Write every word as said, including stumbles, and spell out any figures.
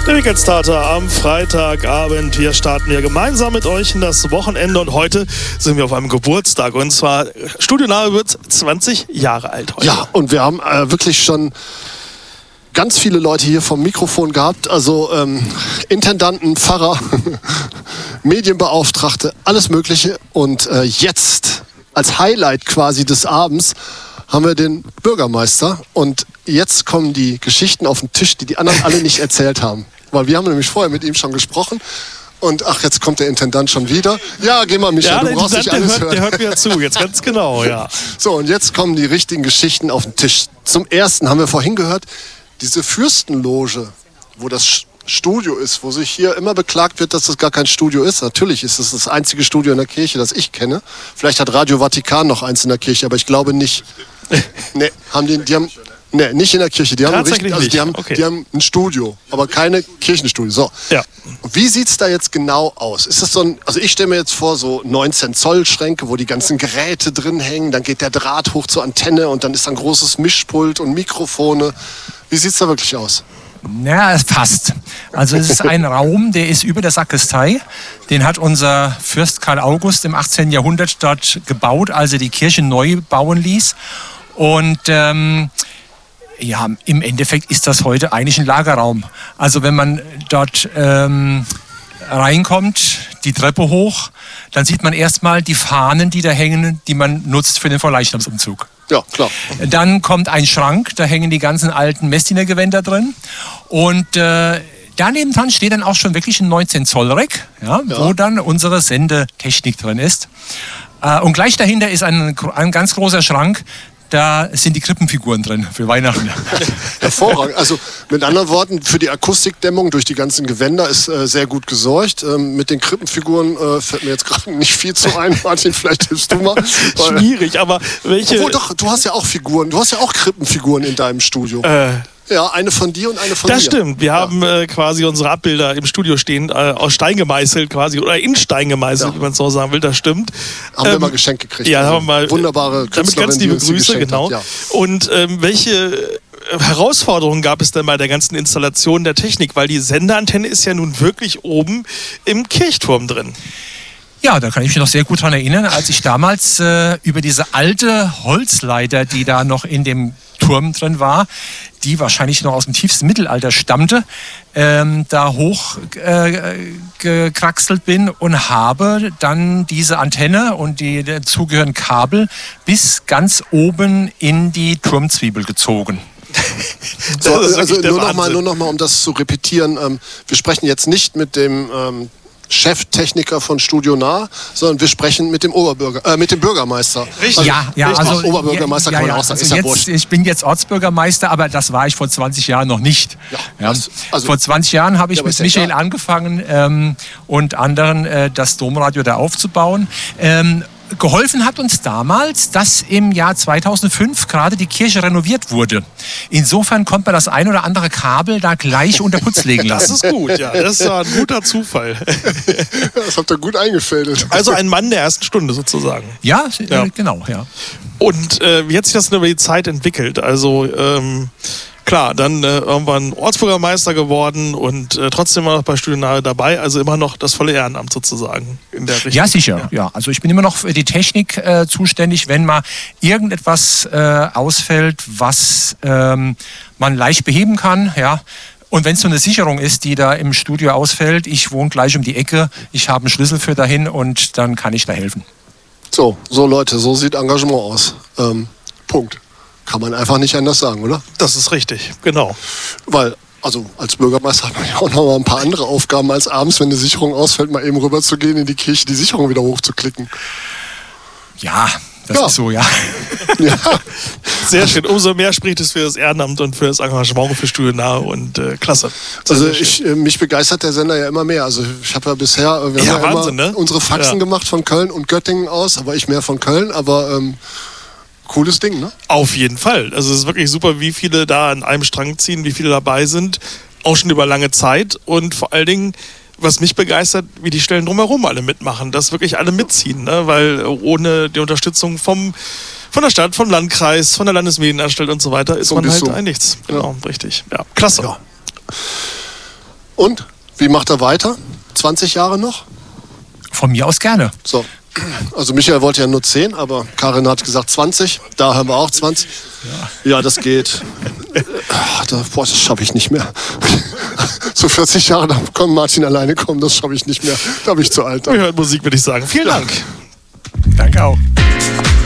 Der Weekend-Starter am Freitagabend. Wir starten hier gemeinsam mit euch in das Wochenende und heute sind wir auf einem Geburtstag und zwar Studio Nahe wird zwanzig Jahre alt heute. Ja, und wir haben äh, wirklich schon ganz viele Leute hier vom Mikrofon gehabt, also ähm, Intendanten, Pfarrer, Medienbeauftragte, alles Mögliche. Und äh, jetzt als Highlight quasi des Abends haben wir den Bürgermeister und jetzt kommen die Geschichten auf den Tisch, die die anderen alle nicht erzählt haben. Weil wir haben nämlich vorher mit ihm schon gesprochen und ach, jetzt kommt der Intendant schon wieder. Ja, geh mal, Michael, ja, du brauchst nicht alles hört, hören. Der hört mir zu, jetzt ganz genau, ja. So, und jetzt kommen die richtigen Geschichten auf den Tisch. Zum Ersten haben wir vorhin gehört, diese Fürstenloge, wo das Studio ist, wo sich hier immer beklagt wird, dass das gar kein Studio ist. Natürlich ist es das einzige Studio in der Kirche, das ich kenne. Vielleicht hat Radio Vatikan noch eins in der Kirche, aber ich glaube nicht. Nee, haben die, die haben... Nee, nicht in der Kirche. Die haben, richtig, also die, haben, okay. die haben ein Studio, aber keine Kirchenstudio. So. Ja. Wie sieht es da jetzt genau aus? Ist das so ein, also ich stelle mir jetzt vor, so neunzehn Zoll Schränke, wo die ganzen Geräte drin hängen, dann geht der Draht hoch zur Antenne und dann ist da ein großes Mischpult und Mikrofone. Wie sieht es da wirklich aus? Ja, es passt. Also es ist ein Raum, der ist über der Sakristei. Den hat unser Fürst Karl August im achtzehnten Jahrhundert dort gebaut, als er die Kirche neu bauen ließ. Und ähm, ja, im Endeffekt ist das heute eigentlich ein Lagerraum. Also wenn man dort ähm, reinkommt, die Treppe hoch, dann sieht man erstmal die Fahnen, die da hängen, die man nutzt für den Vorleichnamsumzug. Ja, klar. Dann kommt ein Schrank, da hängen die ganzen alten Messdienergewänder drin. Und äh, daneben dran steht dann auch schon wirklich ein neunzehn Zoll Rack, ja, ja. wo dann unsere Sendetechnik drin ist. Äh, und gleich dahinter ist ein, ein ganz großer Schrank. Da sind die Krippenfiguren drin für Weihnachten. Hervorragend. Also mit anderen Worten, für die Akustikdämmung durch die ganzen Gewänder ist äh, sehr gut gesorgt. Ähm, mit den Krippenfiguren äh, fällt mir jetzt gerade nicht viel zu ein. Martin, vielleicht hilfst du mal. Schwierig, aber welche... Obwohl, doch, du hast ja auch Figuren. Du hast ja auch Krippenfiguren in deinem Studio. Äh... Ja, eine von dir und eine von das mir. Das stimmt. Wir ja. haben äh, quasi unsere Abbilder im Studio stehen, äh, aus Stein gemeißelt quasi, oder in Stein gemeißelt, ja. wie man es so sagen will. Das stimmt. Haben ähm, wir mal geschenkt gekriegt. Ja, also haben wir mal. Wunderbare Damit ganz liebe Grüße, genau. Hat, ja. Und ähm, welche Herausforderungen gab es denn bei der ganzen Installation der Technik? Weil die Sendeantenne ist ja nun wirklich oben im Kirchturm drin. Ja, da kann ich mich noch sehr gut dran erinnern, als ich damals äh, über diese alte Holzleiter, die da noch in dem Turm drin war, die wahrscheinlich noch aus dem tiefsten Mittelalter stammte, ähm, da hoch äh, gekraxelt bin und habe dann diese Antenne und die dazugehörigen Kabel bis ganz oben in die Turmzwiebel gezogen. So, also nur noch, mal, nur noch mal, um das zu repetieren, ähm, wir sprechen jetzt nicht mit dem ähm, Cheftechniker von Studio Nah, sondern wir sprechen mit dem Oberbürger, äh, mit dem Bürgermeister. Richtig. Also, ja, ja, richtig. also Oberbürgermeister ja, kann ja, man auch sagen. Also ist ja jetzt, wurscht. ich bin jetzt Ortsbürgermeister, aber das war ich vor zwanzig Jahren noch nicht. Ja, ja. das, also, vor zwanzig Jahren habe ich ja, mit Michael egal. angefangen ähm, und anderen äh, das Domradio da aufzubauen. Ähm, Geholfen hat uns damals, dass im Jahr zweitausendfünf gerade die Kirche renoviert wurde. Insofern konnte man das ein oder andere Kabel da gleich unter Putz legen lassen. Das ist gut, ja. Das ist ein guter Zufall. Das habt ihr gut eingefädelt. Also ein Mann der ersten Stunde sozusagen. Ja, ja. Äh, genau, ja. Und äh, wie hat sich das denn über die Zeit entwickelt? Also ähm, klar, dann äh, irgendwann Ortsbürgermeister geworden und äh, trotzdem immer noch bei Studio Nahe dabei, also immer noch das volle Ehrenamt sozusagen in der Richtung. Ja, sicher. Ja. ja. Also ich bin immer noch für die Technik äh, zuständig, wenn mal irgendetwas äh, ausfällt, was ähm, man leicht beheben kann, ja. Und wenn es so eine Sicherung ist, die da im Studio ausfällt, ich wohne gleich um die Ecke, ich habe einen Schlüssel für dahin und dann kann ich da helfen. So, so Leute, so sieht Engagement aus. Ähm, Punkt. Kann man einfach nicht anders sagen, oder? Das ist richtig, genau. Weil, also als Bürgermeister hat man ja auch noch mal ein paar andere Aufgaben, als abends, wenn eine Sicherung ausfällt, mal eben rüber zu gehen in die Kirche, die Sicherung wieder hochzuklicken. Ja, das ja. ist so, ja. ja. Sehr schön. Umso mehr spricht es für das Ehrenamt und für das Engagement für Studio Nahe und äh, klasse. Sehr, also sehr ich, äh, mich begeistert der Sender ja immer mehr. Also ich habe ja bisher, wir ja, haben ja Wahnsinn, immer ne? unsere Faxen ja. gemacht von Köln und Göttingen aus, aber ich mehr von Köln, aber ähm, cooles Ding, ne? Auf jeden Fall. Also es ist wirklich super, wie viele da an einem Strang ziehen, wie viele dabei sind, auch schon über lange Zeit und vor allen Dingen, was mich begeistert, wie die Stellen drumherum alle mitmachen, dass wirklich alle mitziehen, ne? Weil ohne die Unterstützung vom, von der Stadt, vom Landkreis, von der Landesmedienanstalt und so weiter ist so man halt ein nichts. Genau, ja. Richtig. Ja, klasse. Ja. Und wie macht er weiter? zwanzig Jahre noch? Von mir aus gerne. So. Also Michael wollte ja nur zehn, aber Karin hat gesagt zwanzig. Da haben wir auch zwanzig. Ja, ja, das geht. Ach, da, boah, das schaffe ich nicht mehr. So vierzig Jahre, da kann Martin alleine kommen, das schaffe ich nicht mehr. Da bin ich zu alt. Wir hören Musik, würde ich sagen. Vielen Dank. Danke auch.